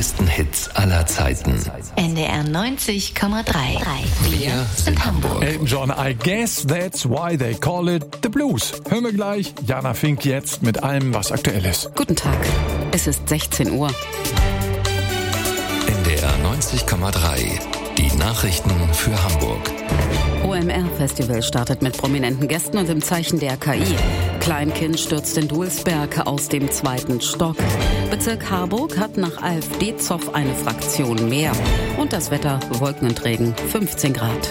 größten Hits aller Zeiten. NDR 90,3. Wir sind Hamburg. Elton John, I guess that's why they call it the Blues. Hören wir gleich. Jana Fink jetzt mit allem, was aktuell ist. Guten Tag. Es ist 16 Uhr. NDR 90,3. Die Nachrichten für Hamburg. OMR-Festival startet mit prominenten Gästen und im Zeichen der KI. Kleinkind stürzt in Dulsberg aus dem 2. Stock. Bezirk Harburg hat nach AfD-Zoff eine Fraktion mehr. Und das Wetter, Wolken und Regen, 15 Grad.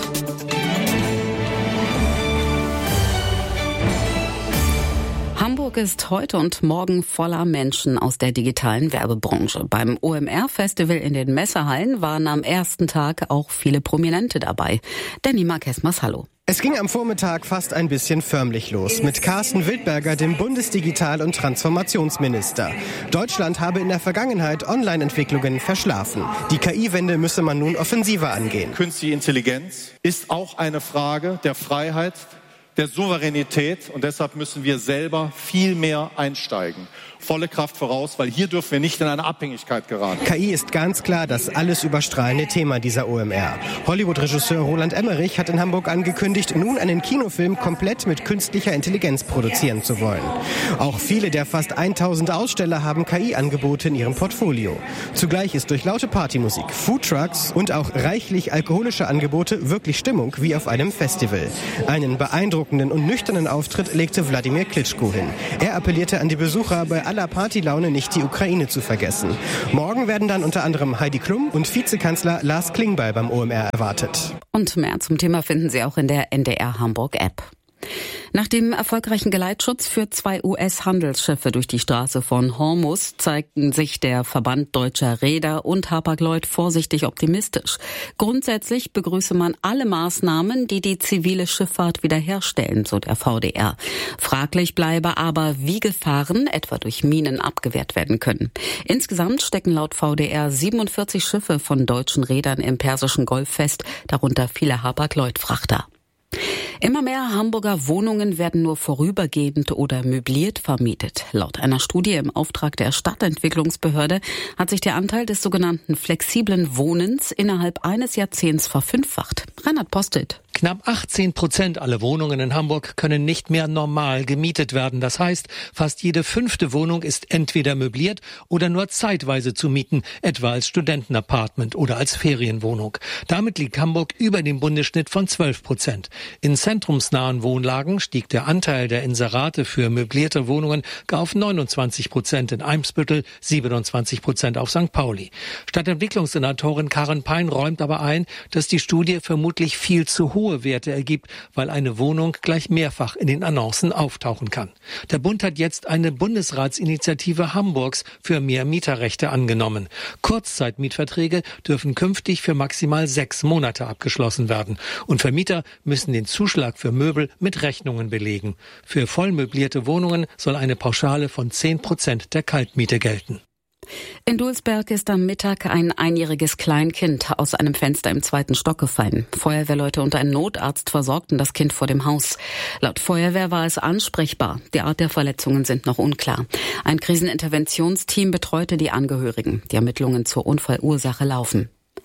Hamburg ist heute und morgen voller Menschen aus der digitalen Werbebranche. Beim OMR-Festival in den Messehallen waren am ersten Tag auch viele Prominente dabei. Danny Marquesmas, hallo. Es ging am Vormittag fast ein bisschen förmlich los mit Carsten Wildberger, dem Bundesdigital- und Transformationsminister. Deutschland habe in der Vergangenheit Online-Entwicklungen verschlafen. Die KI-Wende müsse man nun offensiver angehen. Künstliche Intelligenz ist auch eine Frage der Freiheit, der Souveränität, und deshalb müssen wir selber viel mehr einsteigen. Volle Kraft voraus, weil hier dürfen wir nicht in eine Abhängigkeit geraten. KI ist ganz klar das alles überstrahlende Thema dieser OMR. Hollywood-Regisseur Roland Emmerich hat in Hamburg angekündigt, nun einen Kinofilm komplett mit künstlicher Intelligenz produzieren zu wollen. Auch viele der fast 1000 Aussteller haben KI-Angebote in ihrem Portfolio. Zugleich ist durch laute Partymusik, Foodtrucks und auch reichlich alkoholische Angebote wirklich Stimmung wie auf einem Festival. Einen beeindruckenden und nüchternen Auftritt legte Wladimir Klitschko hin. Er appellierte an die Besucher, bei aller Partylaune nicht die Ukraine zu vergessen. Morgen werden dann unter anderem Heidi Klum und Vizekanzler Lars Klingbeil beim OMR erwartet. Und mehr zum Thema finden Sie auch in der NDR Hamburg App. Nach dem erfolgreichen Geleitschutz für 2 US-Handelsschiffe durch die Straße von Hormuz zeigten sich der Verband Deutscher Reeder und Hapag-Lloyd vorsichtig optimistisch. Grundsätzlich begrüße man alle Maßnahmen, die die zivile Schifffahrt wiederherstellen, so der VDR. Fraglich bleibe aber, wie Gefahren, etwa durch Minen, abgewehrt werden können. Insgesamt stecken laut VDR 47 Schiffe von deutschen Reedern im Persischen Golf fest, darunter viele Hapag-Lloyd-Frachter. Immer mehr Hamburger Wohnungen werden nur vorübergehend oder möbliert vermietet. Laut einer Studie im Auftrag der Stadtentwicklungsbehörde hat sich der Anteil des sogenannten flexiblen Wohnens innerhalb eines Jahrzehnts verfünffacht. Reinhard Postet. Knapp 18% aller Wohnungen in Hamburg können nicht mehr normal gemietet werden. Das heißt, fast jede 5. Wohnung ist entweder möbliert oder nur zeitweise zu mieten, etwa als Studentenapartment oder als Ferienwohnung. Damit liegt Hamburg über dem Bundesschnitt von 12%. In zentrumsnahen Wohnlagen stieg der Anteil der Inserate für möblierte Wohnungen gar auf 29%, in Eimsbüttel 27% auf St. Pauli. Stadtentwicklungssenatorin Karin Pein räumt aber ein, dass die Studie vermutlich viel zu hohe Werte ergibt, weil eine Wohnung gleich mehrfach in den Annoncen auftauchen kann. Der Bund hat jetzt eine Bundesratsinitiative Hamburgs für mehr Mieterrechte angenommen. Kurzzeitmietverträge dürfen künftig für maximal 6 Monate abgeschlossen werden. Und Vermieter müssen den Zuschlag für Möbel mit Rechnungen belegen. Für vollmöblierte Wohnungen soll eine Pauschale von 10% der Kaltmiete gelten. In Dulsberg ist am Mittag ein einjähriges Kleinkind aus einem Fenster im 2. Stock gefallen. Feuerwehrleute und ein Notarzt versorgten das Kind vor dem Haus. Laut Feuerwehr war es ansprechbar. Die Art der Verletzungen sind noch unklar. Ein Kriseninterventionsteam betreute die Angehörigen. Die Ermittlungen zur Unfallursache laufen.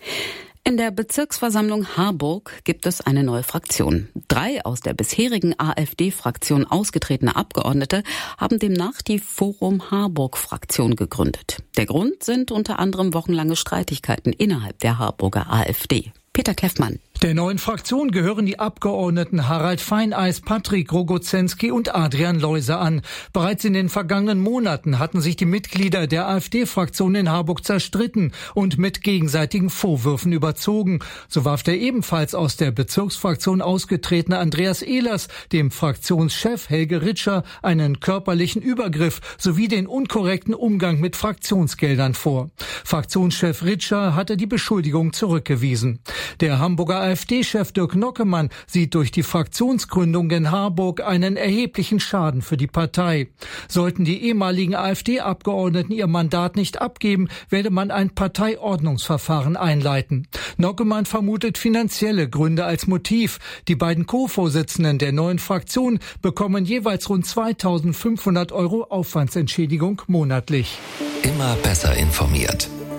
In der Bezirksversammlung Harburg gibt es eine neue Fraktion. 3 aus der bisherigen AfD-Fraktion ausgetretene Abgeordnete haben demnach die Forum Harburg-Fraktion gegründet. Der Grund sind unter anderem wochenlange Streitigkeiten innerhalb der Harburger AfD. Peter Kleffmann. Der neuen Fraktion gehören die Abgeordneten Harald Feineis, Patrick Rogozenski und Adrian Leuser an. Bereits in den vergangenen Monaten hatten sich die Mitglieder der AfD-Fraktion in Harburg zerstritten und mit gegenseitigen Vorwürfen überzogen. So warf der ebenfalls aus der Bezirksfraktion ausgetretene Andreas Ehlers dem Fraktionschef Helge Ritscher einen körperlichen Übergriff sowie den unkorrekten Umgang mit Fraktionsgeldern vor. Fraktionschef Ritscher hatte die Beschuldigung zurückgewiesen. Der Hamburger AfD-Chef Dirk Nockemann sieht durch die Fraktionsgründung in Harburg einen erheblichen Schaden für die Partei. Sollten die ehemaligen AfD-Abgeordneten ihr Mandat nicht abgeben, werde man ein Parteiordnungsverfahren einleiten. Nockemann vermutet finanzielle Gründe als Motiv. Die beiden Co-Vorsitzenden der neuen Fraktion bekommen jeweils rund 2.500 € Aufwandsentschädigung monatlich. Immer besser informiert.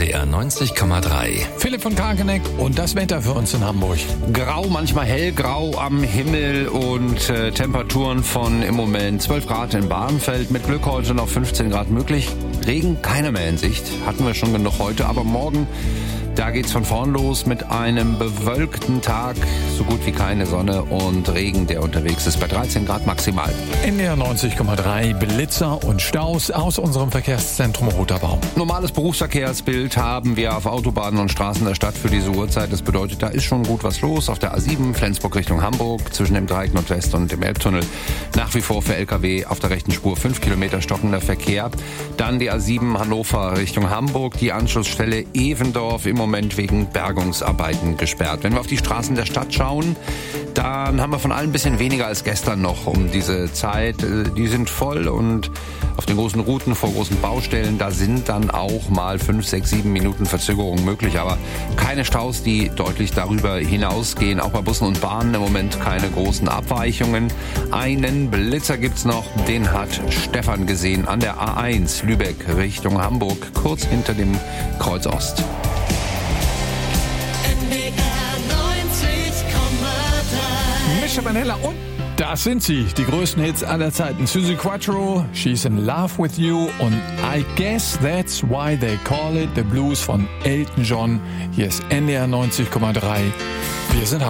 NDR 90,3. Philipp von Karkeneck und das Wetter für uns in Hamburg. Grau, manchmal hellgrau am Himmel und Temperaturen von im Moment 12 Grad in Bahrenfeld. Mit Glück heute noch 15 Grad möglich. Regen keine mehr in Sicht. Hatten wir schon genug heute, aber morgen, da geht's von vorn los mit einem bewölkten Tag, so gut wie keine Sonne und Regen, der unterwegs ist bei 13 Grad maximal. NDR 90,3 Blitzer und Staus aus unserem Verkehrszentrum Roter Baum. Normales Berufsverkehrsbild haben wir auf Autobahnen und Straßen der Stadt für diese Uhrzeit. Das bedeutet, da ist schon gut was los. Auf der A7 Flensburg Richtung Hamburg zwischen dem Dreieck Nordwest und dem Elbtunnel. Nach wie vor für LKW auf der rechten Spur 5 Kilometer stockender Verkehr. Dann die A7 Hannover Richtung Hamburg. Die Anschlussstelle Evendorf im Moment wegen Bergungsarbeiten gesperrt. Wenn wir auf die Straßen der Stadt schauen, dann haben wir von allen ein bisschen weniger als gestern noch um diese Zeit. Die sind voll und auf den großen Routen vor großen Baustellen, da sind dann auch mal 5, 6, 7 Minuten Verzögerung möglich, aber keine Staus, die deutlich darüber hinausgehen. Auch bei Bussen und Bahnen im Moment keine großen Abweichungen. Einen Blitzer gibt's noch, den hat Stefan gesehen an der A1 Lübeck Richtung Hamburg, kurz hinter dem Kreuz Ost. Mischa Manella und das sind sie, die größten Hits aller Zeiten. Suzi Quatro, She's in Love with You und I Guess That's Why They Call It The Blues von Elton John. Hier ist NDR 90,3. Wir sind